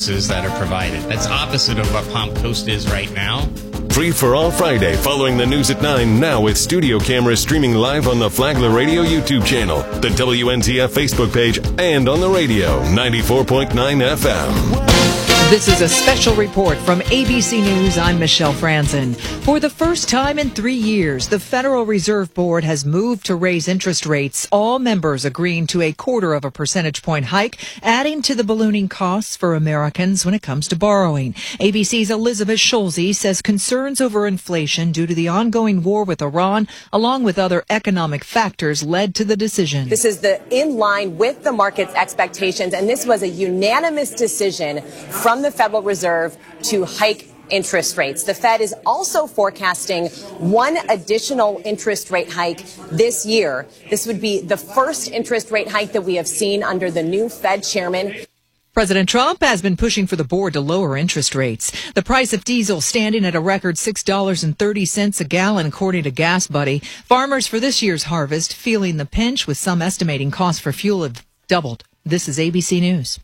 services that are provided. That's opposite of what Palm Coast is right now. Free for All Friday, following the news at 9, now with studio cameras streaming live on the Flagler Radio YouTube channel, the WNZF Facebook page, and on the radio, 94.9 FM. This is a special report from ABC News. I'm Michelle Franzen. For the first time in 3 years, the Federal Reserve Board has moved to raise interest rates, all members agreeing to a 0.25 percentage point hike, adding to the ballooning costs for Americans when it comes to borrowing. ABC's Elizabeth Schulze says concerns over inflation due to the ongoing war with Iran, along with other economic factors, led to the decision. This is in line with the market's expectations, and this was a unanimous decision from the Federal Reserve to hike interest rates. The Fed is also forecasting one additional interest rate hike this year. This would be the first interest rate hike that we have seen under the new Fed chairman. President Trump has been pushing for the board to lower interest rates. The price of diesel standing at a record $6.30 a gallon, according to Gas Buddy. Farmers for this year's harvest feeling the pinch, with some estimating costs for fuel have doubled. This is ABC News.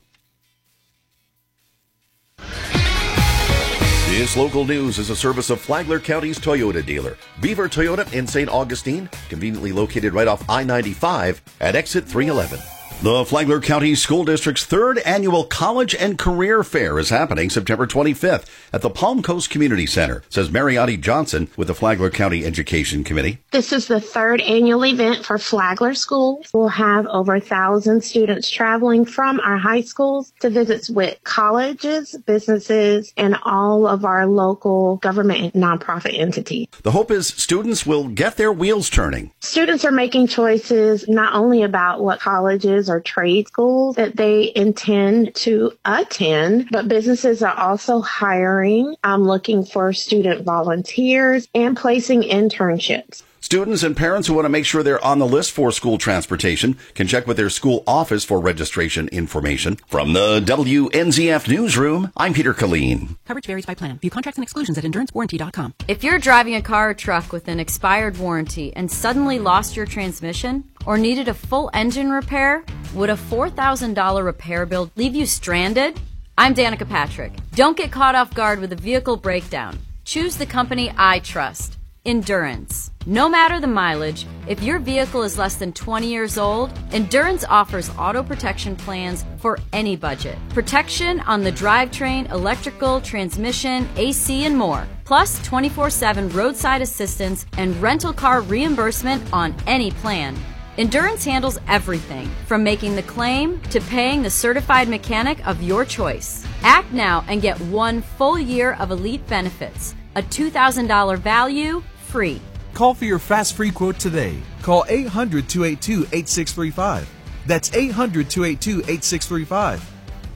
This local news is a service of Flagler County's Toyota dealer, Beaver Toyota in St. Augustine, conveniently located right off I-95 at exit 311. The Flagler County School District's third annual College and Career Fair is happening September 25th at the Palm Coast Community Center, says Mariotti Johnson with the Flagler County Education Committee. This is the third annual event for Flagler schools. We'll have over 1,000 students traveling from our high schools to visits with colleges, businesses, and all of our local government and nonprofit entities. The hope is students will get their wheels turning. Students are making choices not only about what colleges or trade schools that they intend to attend, but businesses are also hiring, looking for student volunteers, and placing internships. Students and parents who want to make sure they're on the list for school transportation can check with their school office for registration information. From the WNZF Newsroom, I'm Peter Colleen. Coverage varies by plan. View contracts and exclusions at endurancewarranty.com. If you're driving a car or truck with an expired warranty and suddenly lost your transmission or needed a full engine repair, would a $4,000 repair bill leave you stranded? I'm Danica Patrick. Don't get caught off guard with a vehicle breakdown. Choose the company I trust, Endurance. No matter the mileage, if your vehicle is less than 20 years old, Endurance offers auto protection plans for any budget. Protection on the drivetrain, electrical, transmission, AC, and more. Plus 24/7 roadside assistance and rental car reimbursement on any plan. Endurance handles everything, from making the claim to paying the certified mechanic of your choice. Act now and get 1 full year of elite benefits. A $2,000 value, free. Call for your fast free quote today. Call 800-282-8635. That's 800-282-8635.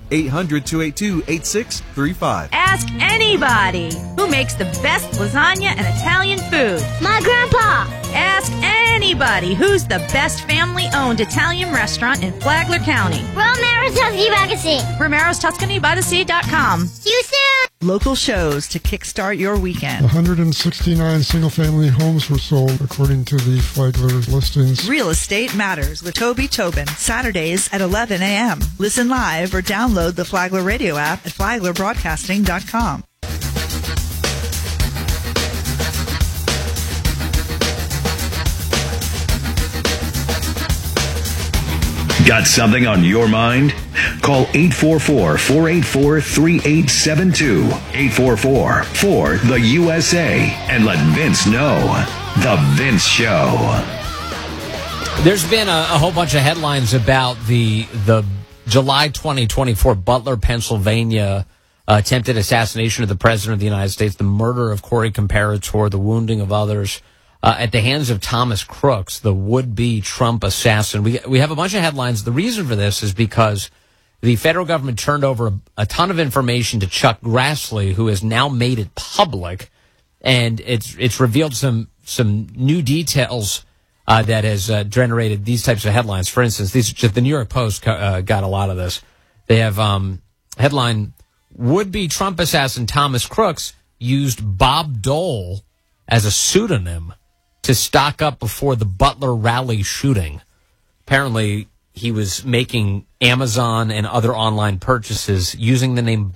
800-282-8635. Ask anybody who makes the best lasagna and Italian food. My grandpa. Ask anybody who's the best family-owned Italian restaurant in Flagler County. Romero's Tuscany by the Sea. Romero's Tuscany by the Sea.com. See you soon. Local shows to kickstart your weekend. 169 single-family homes were sold, according to the Flagler listings. Real Estate Matters with Toby Tobin, Saturdays at 11 a.m. Listen live or download the Flagler Radio app at flaglerbroadcasting.com. Got something on your mind? Call 844-484-3872. 844-4-THE-USA. And let Vince know. The Vince Show. There's been a whole bunch of headlines about the July 2024 Butler, Pennsylvania attempted assassination of the President of the United States, the murder of Corey Comparator, the wounding of others at the hands of Thomas Crooks, the would-be Trump assassin. We have a bunch of headlines. The reason for this is because the federal government turned over a ton of information to Chuck Grassley, who has now made it public, and it's revealed some new details that has generated these types of headlines. For instance, the New York Post got a lot of this. They have headline: would-be Trump assassin Thomas Crooks used Bob Dole as a pseudonym to stock up before the Butler rally shooting. Apparently, he was making Amazon and other online purchases using the name